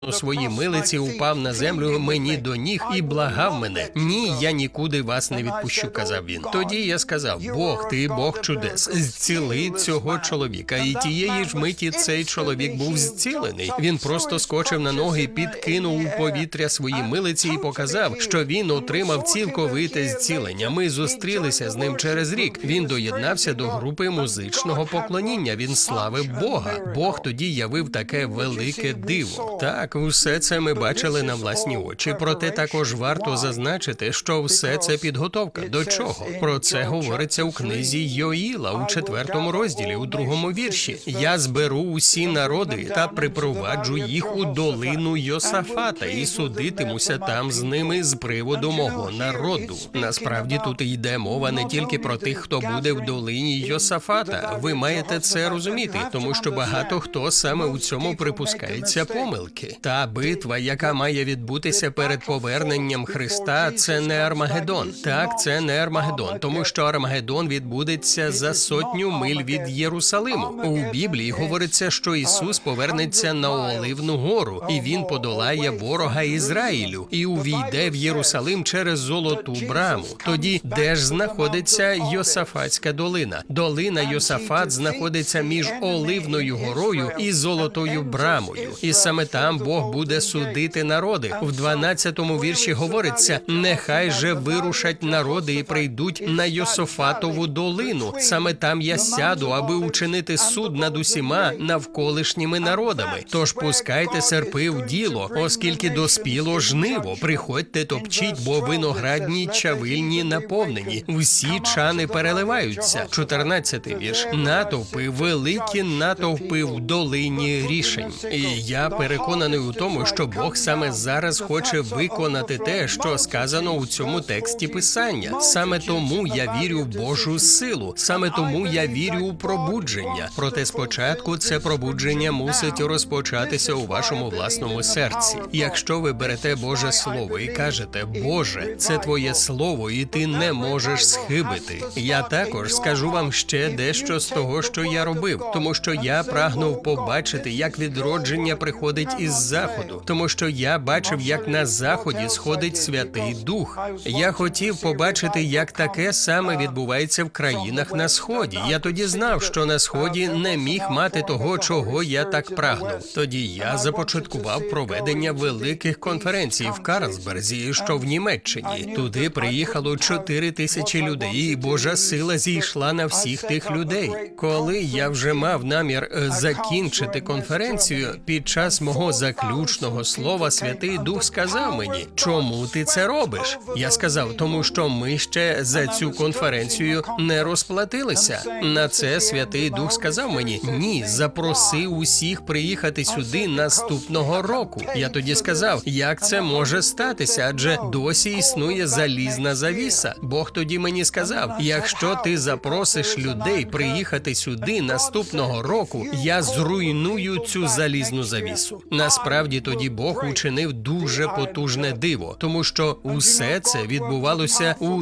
у своїй милиці упав на землю мені до ніг і благав мене. Ні, я нікуди вас не відпущу, казав він. Тоді я сказав: Бог, ти Бог чудес, зціли цього чоловіка. І тієї ж миті цей чоловік був зцілений. Він просто скочив на ноги, підкинув у повітря свої милиці і показав, що він отримав цілковите зцілення. Ми зустрілися з ним через рік. Він доєднався до групи музичного поклоніння. Він славив Бога. Бог тоді явив таке велике диво. Так, усе це ми бачили на власні очі. Проте також варто зазначити, що все це підготовка. До чого? Про це говориться у книзі Йоїла, у 4 розділі, у 2 вірші. «Я зберу усі народи та припроваджу їх у долину Йосафата і судитимуся там з ними з приводу мого народу». Насправді тут йде мова не тільки про тих, хто буде в долині Йосафата. Ви маєте це розуміти, тому що багато хто саме у цьому припускається помилки. Та битва, яка має відбутися перед поверненням Христа, це не Армагеддон. Так, це не Армагеддон, тому що Армагеддон відбудеться за 100 миль від Єрусалиму. У Біблії говориться, що Ісус повернеться на Оливну гору, і Він подолає ворога Ізраїлю, і увійде в Єрусалим через Золоту браму. Тоді де ж знаходиться Йосафатська долина? Долина Йосафат знаходиться між Оливною горою і Золотою брамою. І саме там Бог буде судити народи. В 12 вірші говориться: «Нехай же вирушать народи і прийдуть на Йосафатову долину. Саме там я сяду, аби учинити суд над усіма навколишніми народами. Тож пускайте серпи в діло, оскільки доспіло жниво. Приходьте, топчіть, бо виноградні чавильні наповнені. Всі чани переливаються». 14 вірш. «Натовпи, великі натовпи в долині рішень». І я переконаний у тому, що Бог саме зараз хоче виконати те, що сказано у цьому тексті Писання. Саме тому я вірю в Божу силу, саме тому я вірю у пробудження. Проте спочатку це пробудження мусить розпочатися у вашому власному серці. Якщо ви берете Боже Слово і кажете: «Боже, це Твоє Слово, і Ти не можеш схибити». Я також скажу вам ще дещо з того, що я робив, тому що я прагнув побачити, як відродження приходить із Заходу, тому що я бачив, як на Заході сходить Святий Дух. Я хотів побачити, як таке саме відбувається в країнах на Сході. Я тоді знав, що на Сході не міг мати того, чого я так прагнув. Тоді я започаткував проведення великих конференцій в Карлсберзі, що в Німеччині. Туди приїхало 4000 людей, і Божа сила зійшла на всіх тих людей. Коли я вже мав намір закінчити конференцію, під час мого заключного слова Святий Дух сказав мені: «Чому ти це робиш?» Я сказав: «Тому що ми ще за цю конференцію не розплатилися». На це Святий Дух сказав мені: «Ні, запроси усіх приїхати сюди наступного року». Я тоді сказав: «Як це може статися? Адже досі існує залізна завіса». Бог тоді мені сказав: «Якщо ти запросиш людей приїхати сюди наступного року, я зруйную цю залізну завісу». Насправді тоді Бог учинив дуже потужне диво, тому що усе це відбувалося у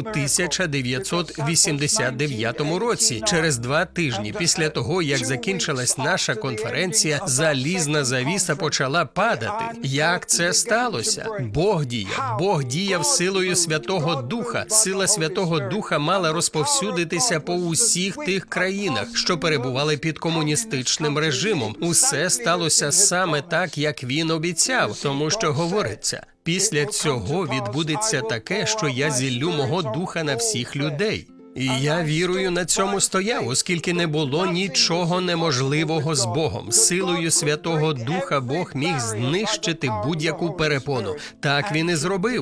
1989 році. Через 2 тижні після того, як закінчилась наша конференція, залізна завіса почала падати. Як це сталося? Бог діяв силою Святого Духа. Сила Святого Духа мала розповсюдитися по усіх тих країнах, що перебували під комуністичним режимом. Усе сталося саме так, як він обіцяв, тому що говориться: «Після цього відбудеться таке, що я зіллю мого духа на всіх людей». І я вірою на цьому стояв, оскільки не було нічого неможливого з Богом. Силою Святого Духа Бог міг знищити будь-яку перепону. Так він і зробив.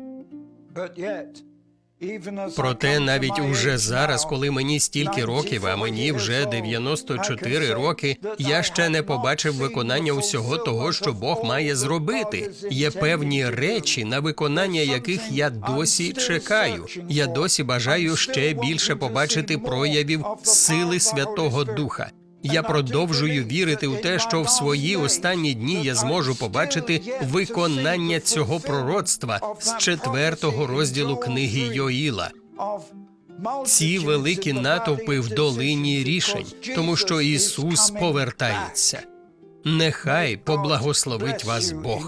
Проте навіть уже зараз, коли мені стільки років, а мені вже 94 роки, я ще не побачив виконання усього того, що Бог має зробити. Є певні речі, на виконання яких я досі чекаю. Я досі бажаю ще більше побачити проявів сили Святого Духа. Я продовжую вірити у те, що в свої останні дні я зможу побачити виконання цього пророцтва з 4 розділу книги Йоїла. Ці великі натовпи в долині рішень, тому що Ісус повертається. Нехай поблагословить вас Бог.